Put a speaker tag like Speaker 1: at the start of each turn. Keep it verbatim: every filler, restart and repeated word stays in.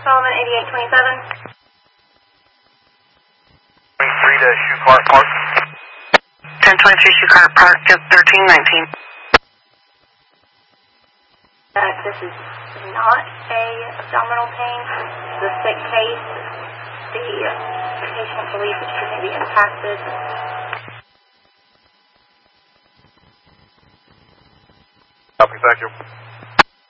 Speaker 1: Solomon, eighty-eight twenty-seven.
Speaker 2: twenty-three to Shoecart Park.
Speaker 3: ten twenty-three Shoecart Park, thirteen nineteen.
Speaker 1: Uh, this is not a abdominal pain. This is a sick case. The patient believes that she may be impacted.
Speaker 2: Copy, thank you.